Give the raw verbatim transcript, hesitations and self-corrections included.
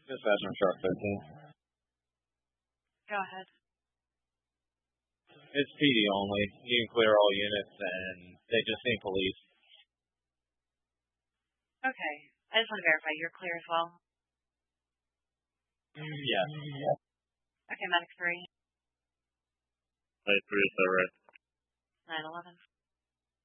Dispatch on Sharp thirteen. Go ahead. It's P D only. You can clear all units, and they just need police. Okay. I just want to verify you're clear as well. Yes. Okay, Medic three. Medic three, is that right? nine eleven.